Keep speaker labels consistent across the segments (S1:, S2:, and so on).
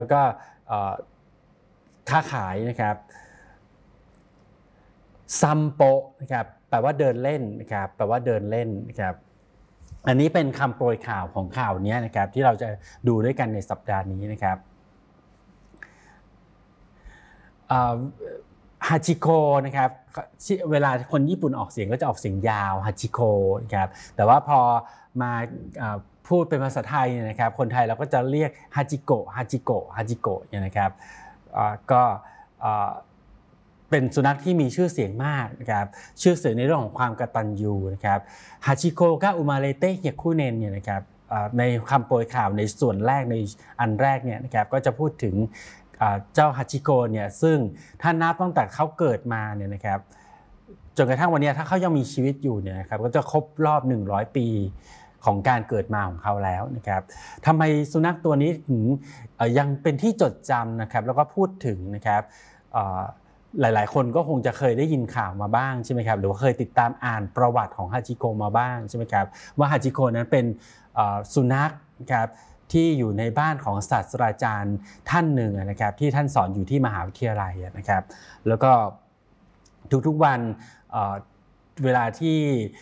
S1: แล้วก็ค้าขายนะครับซัมโปนะครับแปลว่าเดินเล่นนะครับแปลว่าเดินเล่นนะครับอันนี้เป็นคำโปรยข่าวของข่าวนี้นะครับที่เราจะดูด้วยกันในสัปดาห์นี้นะครับฮาจิโกนะครับเวลาคนญี่ปุ่นออกเสียงก็จะออกเสียงยาวฮาจิโกนะครับแต่ว่าพอมาพูดเป็นภาษาไทยนะครับคนไทยเราก็จะเรียกฮาจิโกะฮาจิโกะฮาจิโกะนะครับก็เป็นสุนัขที่มีชื่อเสียงมากนะครับชื่อเสียงในเรื่องของความกตัญญูนะครับฮาจิโกะก็อุมาเรเตะเฮียคุเนนเนี่ยนะครับในคำโปรยข่าวในส่วนแรกในอันแรกเนี่ยนะครับก็จะพูดถึงเจ้าฮาจิโกะเนี่ยซึ่งถ้านับตั้งแต่เขาเกิดมาเนี่ยนะครับจนกระทั่งวันนี้ถ้าเขายังมีชีวิตอยู่เนี่ยนะครับก็จะครบรอบ100 ปีของการเกิดมาของเขาแล้วนะครับทำไมสุนัขตัวนี้ถึงยังเป็นที่จดจำนะครับแล้วก็พูดถึงนะครับหลายๆคนก็คงจะเคยได้ยินข่าวมาบ้างใช่ไหมครับหรือว่าเคยติดตามอ่านประวัติของฮาจิโกะมาบ้างใช่ไหมครับว่าฮาจิโกะนั้นเป็นสุนัขนะครับที่อยู่ในบ้านของศาสตราจารย์ท่านหนึ่งนะครับที่ท่านสอนอยู่ที่มหาวิทยาลัยนะครับแล้วก็ทุกๆวันเวลาที่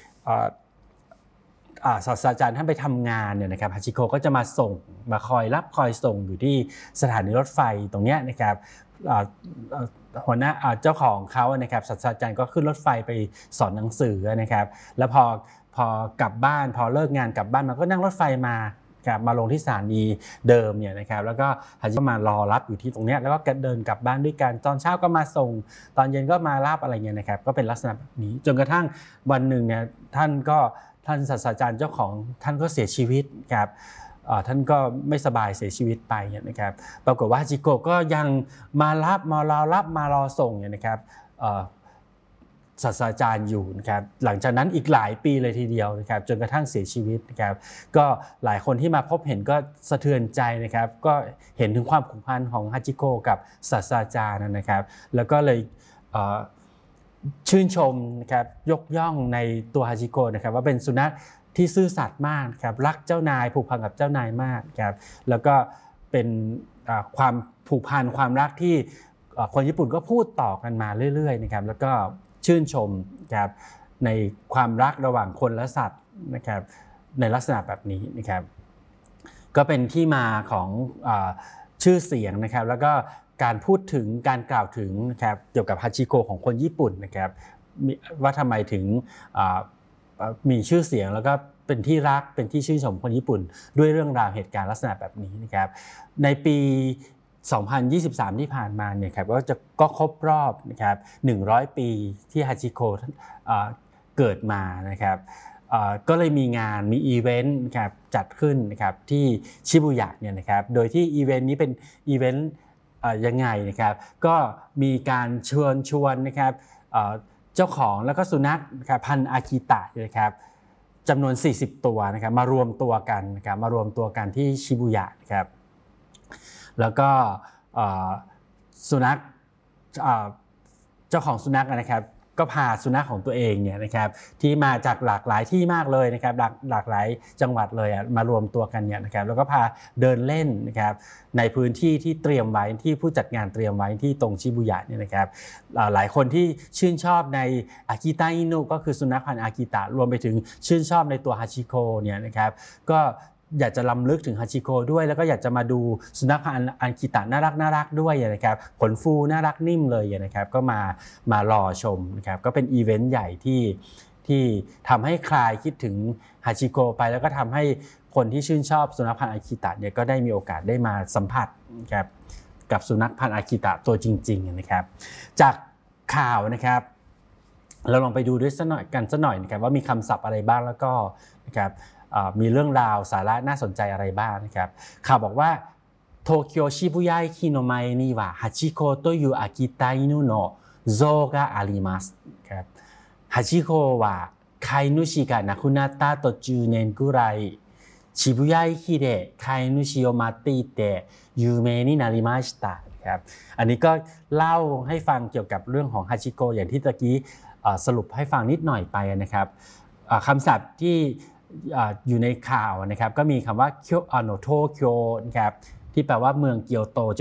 S1: ศาสตราจารย์ท่านไปทำงานเนี่ยนะครับฮาจิโกะก็จะมาส่งมาคอยรับคอยส่งอยู่ที่สถานีรถไฟตรงนี้นะครับหัวหน้าเจ้าของเขานะครับศาสตราจารย์ก็ขึ้นรถไฟไปสอนหนังสือนะครับแล้วพอกลับบ้านพอเลิกงานกลับบ้านมันก็นั่งรถไฟมาลงที่สถานีเดิมเนี่ยนะครับแล้วก็ฮาจิก็มารอรับอยู่ที่ตรงนี้แล้วก็เดินกลับบ้านด้วยกันตอนเช้าก็มาส่งตอนเย็นก็มารับอะไรเงี้ยนะครับก็เป็นลักษณะแบบนี้จนกระทั่งวันหนึ่งเนี่ยท่านศาสตราจารย์เจ้าของท่านก็เสียชีวิตครับท่านก็ไม่สบายเสียชีวิตไปนะครับปรากฏว่าฮาจิโกะก็ยังมารับมารอส่งนะครับศาสตราจารย์อยู่นะครับหลังจากนั้นอีกหลายปีเลยทีเดียวนะครับจนกระทั่งเสียชีวิตนะครับก็หลายคนที่มาพบเห็นก็สะเทือนใจนะครับก็เห็นถึงความผูกพันของฮาจิโกะกับศาสตราจารย์นะครับแล้วก็เลยชื่นชมนะครับยกย่องในตัวฮาจิโกะนะครับว่าเป็นสุนัขที่ซื่อสัตย์มากครับรักเจ้านายผูกพันกับเจ้านายมากครับแล้วก็เป็นความผูกพันความรักที่คนญี่ปุ่นก็พูดต่อกันมาเรื่อยๆนะครับแล้วก็ชื่นชมครับในความรักระหว่างคนและสัตว์นะครับในลักษณะแบบนี้นะครับก็เป็นที่มาของชื่อเสียงนะครับแล้วก็การพูดถึงการกล่าวถึงนะครับเกี่ยวกับฮาจิโกะของคนญี่ปุ่นนะครับว่าทำไมถึงมีชื่อเสียงแล้วก็เป็นที่รักเป็นที่ชื่นชมคนญี่ปุ่นด้วยเรื่องราวเหตุการณ์ลักษณะแบบนี้นะครับในปี2023ที่ผ่านมาเนี่ยครับก็ครบรอบนะครับ100 ปีที่ฮาจิโกะเกิดมานะครับก็เลยมีอีเวนต์นะครับจัดขึ้นนะครับที่ชิบุยะเนี่ยนะครับโดยที่อีเวนต์นี้เป็นอีเวนต์ยังไงนะครับก็มีการเชิญชวนนะครับเจ้าของแล้วก็สุนัขพันธุ์อากิตะนะครับจำนวน40 ตัวนะครับมารวมตัวกันที่ชิบุยะนะครับแล้วก็สุนัขเจ้าของสุนัขนะครับก็พาสุนัขของตัวเองเนี่ยนะครับที่มาจากหลากหลายที่มากเลยนะครับหลากหลายจังหวัดเลยมารวมตัวกันเนี่ยนะครับแล้วก็พาเดินเล่นนะครับในพื้นที่ที่เตรียมไว้ที่ผู้จัดงานเตรียมไว้ที่ตรงชิบุยะเนี่ยนะครับหลายคนที่ชื่นชอบในอากิตะอินุก็คือสุนัขพันธุ์อากิตะรวมไปถึงชื่นชอบในตัวฮาชิโกะเนี่ยนะครับก็อยากจะล้ำลึกถึงฮาจิโกะด้วยแล้วก็อยากจะมาดูสุนัขพันธุ์อากิตะน่ารักด้วยนะครับขนฟูน่ารักนิ่มเลยนะครับก็มารอชมนะครับก็เป็นอีเวนต์ใหญ่ที่ทำให้คลายคิดถึงฮาจิโกะไปแล้วก็ทำให้คนที่ชื่นชอบสุนัขพันธุ์อากิตะเนี่ยก็ได้มีโอกาสได้มาสัมผัสนะครับกับสุนัขพันธุ์อากิตะตัวจริงๆนะครับจากข่าวนะครับเราลองไปดูด้วยสักหน่อยนะครับว่ามีคำศัพท์อะไรบ้างแล้วก็นะครับมีเรื่องราวสาระน่าสนใจอะไรบ้างนะครับข่าวบอกว่าโตเกียวชิบุยะ駅の前にはハチ公という秋田犬の像がありますครับハチ公は飼い主が亡くなった後10年ぐらい渋谷駅で飼い主を待っていて有名になりましたครับอันนี้ก็เล่าให้ฟังเกี่ยวกับเรื่องของฮาจิโกะอย่างที่ตะกี้สรุปให้ฟังนิดหน่อยไปนะครับคำศัพท์ที่อยู่ในข่าวนะครับก็มีคำว่าโตเกียวนะครับที่ที่แปลว่าเมืองเกียวโต